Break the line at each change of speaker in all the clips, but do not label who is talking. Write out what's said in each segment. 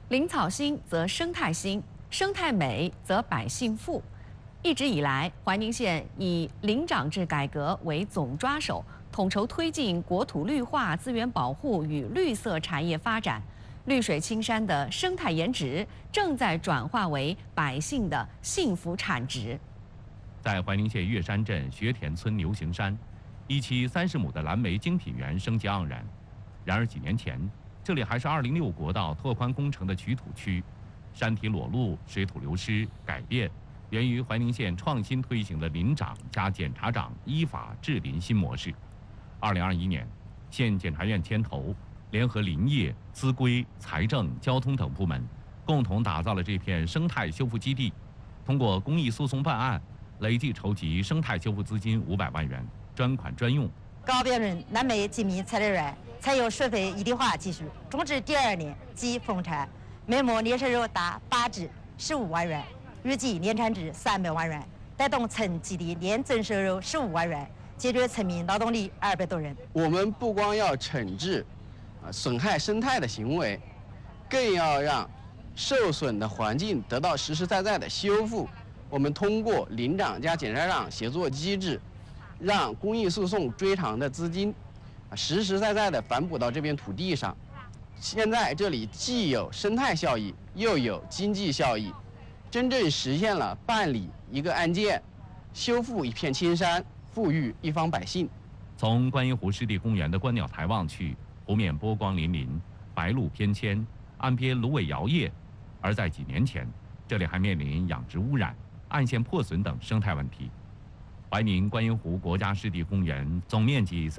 林草兴则生态兴，生态美则百姓富。一直以来，怀宁县以林长制改革为总抓手，统筹推进国土绿化、资源保护与绿色产业发展。绿水青山的生态颜值正在转化为百姓的幸福产值。
在怀宁县岳山镇学田村牛行山，一期30亩的蓝莓精品园生机盎然。然而几年前，这里还是206国道拓宽工程的取土区，山体裸露、水土流失，改变源于怀宁县创新推行的林长加检察长依法治林新模式。2021年，县检察院牵头，联合林业、资规、财政、交通等部门，共同打造了这片生态修复基地。通过公益诉讼办案，累计筹集生态修复资金500万元，专款专用。
高标准蓝莓精密材料园采用水肥一体化技术，种植第2年即丰产，每亩年收入达8至15万元。预计年产值300万元，带动村基地年增收入15万元，解决村民劳动力200多人。
我们不光要惩治损害生态的行为，更要让受损的环境得到实实在在的修复。我们通过林长加检察长协作机制，让公益诉讼追偿的资金实实在在的反哺到这片土地上。现在这里既有生态效益，又有经济效益，真正实现了办理一个案件，修复一片青山，富裕一方百姓。
从观音湖湿地公园的观鸟台望去，湖面波光粼粼，白鹭翩跹，岸边芦苇摇曳。而在几年前，这里还面临养殖污染、岸线破损等生态问题。怀宁观音湖国家湿地公园总面积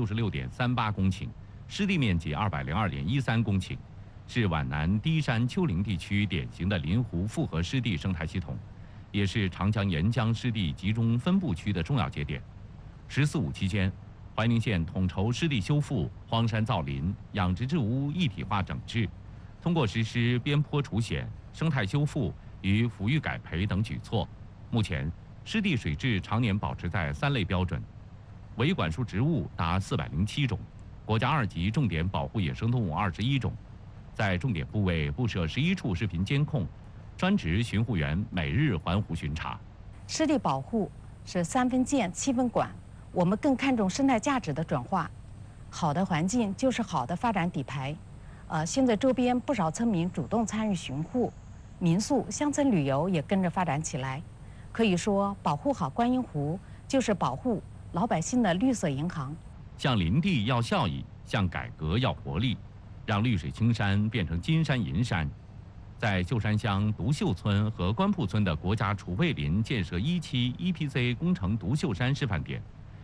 366.38公顷，湿地面积202.13公顷，是皖南低山丘陵地区典型的林湖复合湿地生态系统，也是长江沿江湿地集中分布区的重要节点。“14·5”期间，怀宁县统筹湿地修复、荒山造林、养殖治污一体化整治，通过实施边坡除险、生态修复与抚育改培等举措，目前湿地水质常年保持在3类标准，维管束植物达407种，国家2级重点保护野生动物21种，在重点部位布设11处视频监控，专职巡护员每日环湖巡查。
湿地保护是3分建7分管，我们更看重生态价值的转化。好的环境就是好的发展底牌。现在周边不少村民主动参与巡护，民宿、乡村旅游也跟着发展起来。可以说，保护好观音湖就是保护老百姓的绿色银行。
向林地要效益，向改革要活力，让绿水青山变成金山银山。在秀山乡独秀村和关铺村的国家储备林建设1期 EPC 工程独秀山示范点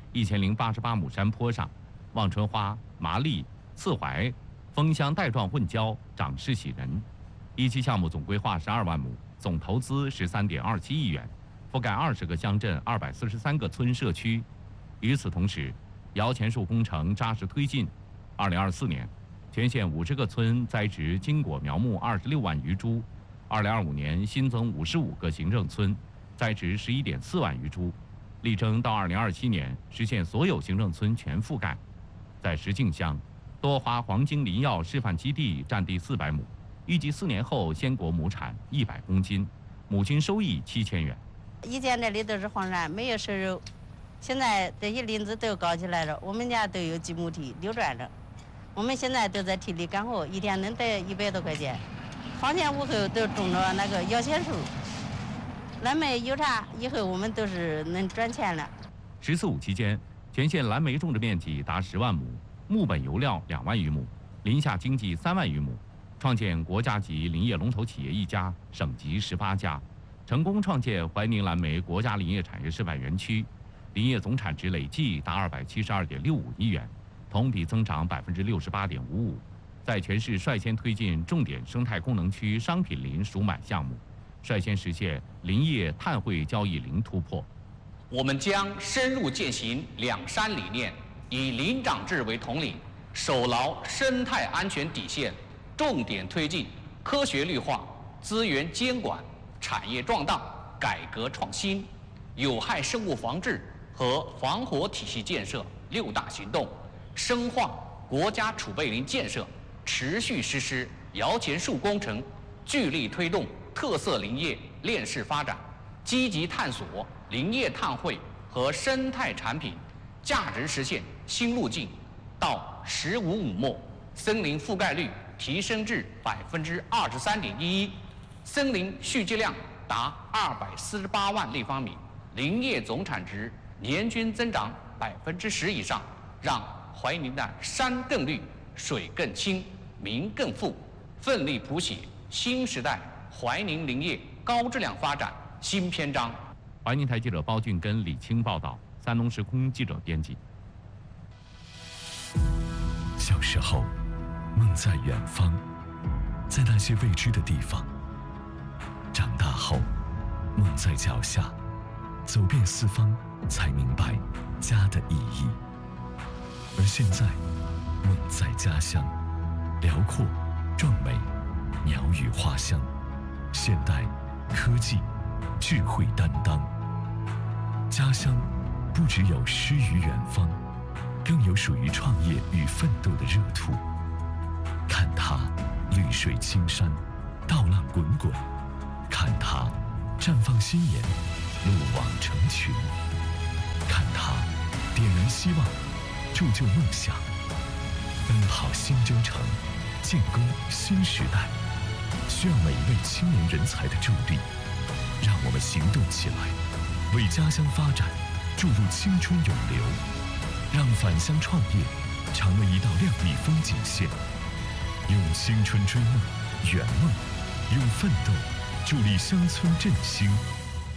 ，1088亩山坡上，望春花、麻栗、刺槐、枫香带状混交，长势喜人。1期项目总规划12万亩，总投资13.27亿元，覆盖20个乡镇、243个村社区。与此同时，摇钱树工程扎实推进。2024年，全县50个村栽植金果苗木26万余株。2025年新增55个行政村，栽植11.4万余株，力争到2027年实现所有行政村全覆盖。在石径乡，多花黄金林药示范基地占地400亩，预计4年后鲜果亩产100公斤，亩均收益7000元。
以前这里都是荒山，没有收入，现在这些林子都高起来了，我们家都有几亩地流转着，我们现在都在体力干活，一天能得100多块钱。房前屋后都种着那个摇钱树，蓝莓有啥以后我们都是能赚钱了。
“14·5”期间，全县蓝莓种植面积达10万亩，木本油料2万余亩，林下经济3万余亩，创建国家级林业龙头企业1家，省级18家。成功创建怀宁蓝莓国家林业产业示范园区，林业总产值累计达272.65亿元，同比增长68.55%，在全市率先推进重点生态功能区商品林赎买项目，率先实现林业碳汇交易零突破。
我们将深入践行2山理念，以林长制为统领，守牢生态安全底线，重点推进科学绿化、资源监管、产业壮大、改革创新、有害生物防治和防火体系建设6大行动，深化国家储备林建设，持续实施摇钱树工程聚力推动特色林业链式发展，积极探索林业碳汇和生态产品价值实现新路径，到15亩末，森林覆盖率提升至23.11%，森林蓄积量达248万立方米，林业总产值年均增长10%以上，让怀宁的山更绿、水更清、民更富，奋力谱写新时代怀宁林业高质量发展新篇章。
怀宁台记者包俊跟李青报道，山东时空记者编辑。
小时候，梦在远方，在那些未知的地方；长大后，梦在脚下，走遍四方，才明白家的意义。而现在，梦在家乡，辽阔、壮美，鸟语花香，现代、科技、智慧担当。家乡不只有诗与远方，更有属于创业与奋斗的热土。看它绿水青山，稻浪滚滚；看它绽放新颜，路网成群；看它点燃希望，铸就梦想。奔跑新征程，建功新时代，需要每一位青年人才的助力。让我们行动起来，为家乡发展注入青春永流，让返乡创业成为一道亮丽风景线。用青春追梦、圆梦，用奋斗助力乡村振兴。